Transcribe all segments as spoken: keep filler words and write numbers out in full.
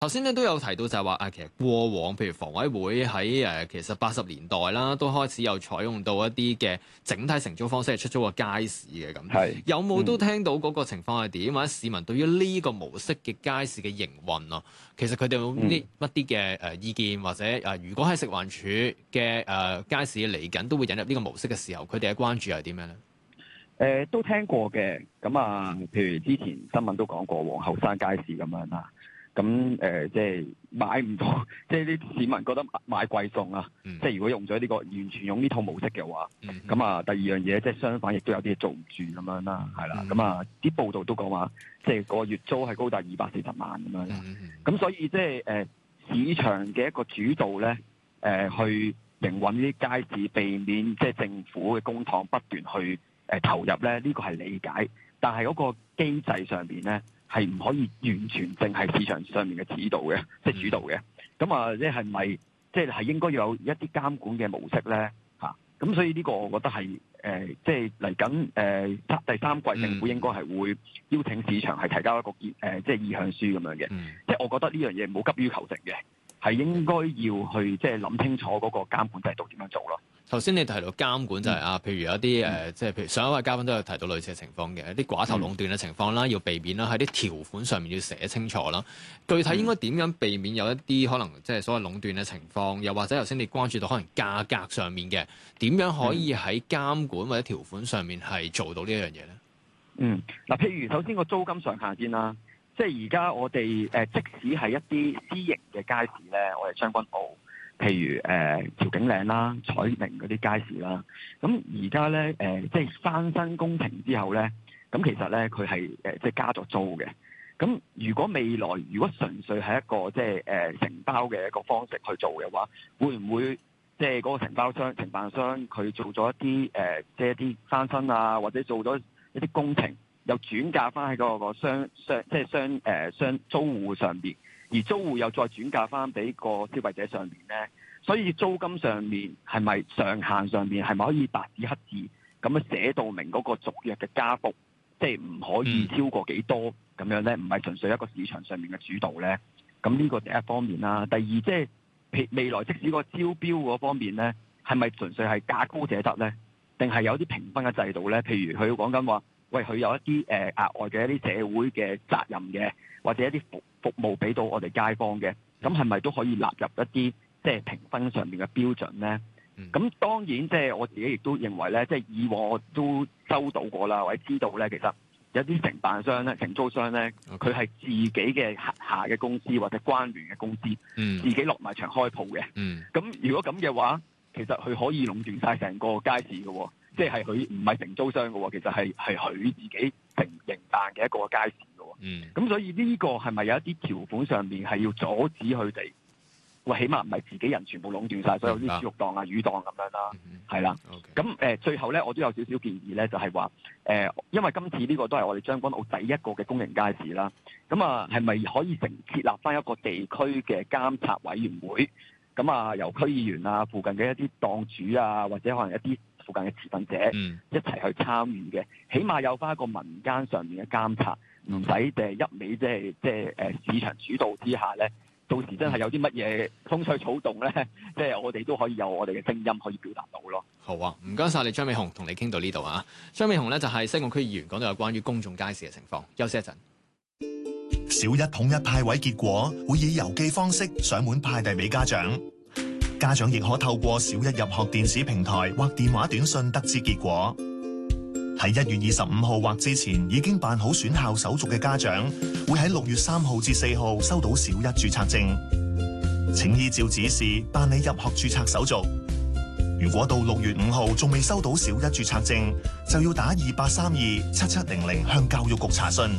頭先咧都有提到就係話啊，其實過往譬如房委會喺誒其實八十年代啦，都開始有採用到一啲嘅整體承租方式係出租個街市嘅咁。 係有冇都聽到嗰個情況係點？或者市民對於呢個模式嘅街市嘅營運啊，其實佢哋有啲乜啲嘅誒意見，或者誒如果喺食環署嘅誒街市嚟緊都會引入呢個模式嘅時候，佢哋嘅關注係點樣咧？ 誒、呃、都聽過嘅，咁啊，譬如之前新聞都講過皇后山街市咁樣啦，咁誒、呃、即係買唔到，即係啲市民覺得買貴餸啊， 嗯、 即係如果用咗呢、這個完全用呢套模式嘅話，咁、 嗯、 啊第二樣嘢即係相反，亦都有啲嘢做唔住咁樣啦，係啦，咁、嗯、啊啲報道都講話，即係個月租係高達二百四十萬咁樣啦，咁、嗯、所以即係誒、呃、市場嘅一個主導咧，誒、呃、去營運呢啲街市，避免即係政府嘅公帑不斷去誒投入咧，呢、這個係理解，但係嗰個機制上邊咧係唔可以完全淨係市場上面嘅指導嘅，即係主導嘅。咁啊，即係咪即係係應該要有一啲監管嘅模式咧？嚇，咁所以呢個我覺得係誒，即係嚟緊誒第三季政府應該係會邀請市場係提交一個建誒即係意向書咁樣嘅。即係我覺得呢樣嘢唔好急於求成嘅，係應該要去即係諗清楚嗰個監管制度點樣做咯。 頭先你提到監管就係、是、啊，譬如有啲誒，即係譬如上一位嘉賓都有提到類似嘅情況嘅，一啲寡頭壟斷嘅情況啦，要避免啦，喺啲條款上面要寫清楚啦。具體應該點樣避免有一啲可能即係所謂壟斷嘅情況，又或者頭先你關注到可能價格上面嘅，點樣可以喺監管或者條款上面係做到呢一樣嘢咧？嗯， 嗱，譬如首先個租金上限先啦，即係而家我哋誒，即使係一啲私營嘅街市咧，我哋將軍澳。譬如誒調景嶺啦、彩明嗰啲街市啦，咁而家咧誒即係翻新工程之後咧，咁其實咧佢係誒即係加咗租嘅。咁如果未來如果純粹係一個即係誒承包嘅一個方式去做嘅話，會唔會即係嗰個承包商、承辦商佢做咗一啲誒即係一啲翻新啊，或者做咗一啲工程，又轉嫁翻喺嗰個商商即係商誒商租戶上邊？而租戶又再轉嫁翻俾個消費者上面咧，所以租金上面係咪上限上面係咪可以白紙黑字咁樣寫到明嗰個續約嘅加幅，即係唔可以超過幾多咁樣咧？唔係純粹一個市場上面嘅主導咧。咁呢個第一方面啦。第二即係未來即使個招標嗰方面咧，係咪純粹係價高者得咧？定係有啲評分嘅制度咧？譬如佢講緊話，喂，佢有一啲誒額外嘅一啲社會嘅責任嘅，或者一啲服服務俾到我哋街坊嘅，咁係咪都可以納入一啲即係評分上面嘅標準咧？咁、嗯、當然即係我自己亦都認為咧，即係以往我都收到過啦，或者知道咧，其實有啲承辦商咧、承租商咧，佢係自己嘅轄下嘅公司或者關聯嘅公司，嗯、自己落埋場開鋪嘅。咁、嗯、如果咁嘅話，其實佢可以壟斷晒成個街市嘅，即係佢唔係承租商嘅，其實係係佢自己承營辦嘅一個街市。嗯，咁所以呢個係咪有一啲條款上面係要阻止佢哋？喂，起碼唔係自己人全部壟斷晒所有啲豬肉檔啊、魚檔咁樣啦，係啦。咁誒、呃，最後咧，我都有少少建議咧，就係話誒，因為今次呢個都係我哋將軍澳第一個嘅公營街市啦。咁啊，係咪可以成設立翻一個地區嘅監察委員會？咁啊，由區議員啊、附近嘅一啲檔主啊，或者可能一啲附近嘅持份者一齊去參與嘅，起碼有翻一個民間上面嘅監察。唔使誒一味即係即係誒市場主導之下咧，到時真係有啲乜嘢風吹草動咧，即係我哋都可以有我哋嘅聲音可以表達到咯。 好啊，唔該晒你張美雄，同你傾到呢度啊。張美雄咧就係西貢區議員，講到有關於公眾街市嘅情況。休息一陣。 小一統一派位結果會以郵寄方式上門派遞俾家長，家長亦可透過小一入學電子平台或電話短信得知結果。喺一月二十五號或之前已經辦好選校手續嘅家長，會喺六月三號至四號收到小一註冊證，請依照指示辦理入學註冊手續。如果到六月五號仲未收到小一註冊證，就要打二八三二七七零零向教育局查詢。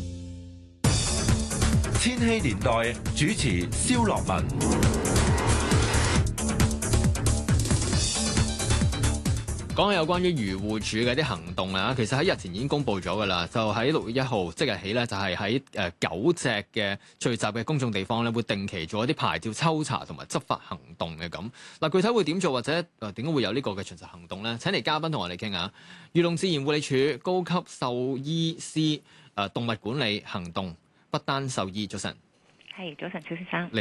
千禧年代主持蕭樂文。 講下有關於漁護署嘅啲行動啊，其實喺日前已經公布咗㗎啦，就喺六月一號即日起咧，就係喺誒九隻嘅聚集嘅公眾地方咧，會定期做一啲牌照抽查同埋執法行動嘅咁。嗱，具體會點做或者誒點解會有呢個嘅巡查行動咧？請嚟嘉賓同我哋傾下。漁農自然護理署高級獸醫師誒動物管理行動不丹獸醫，早晨。 係早晨，曹先生。 你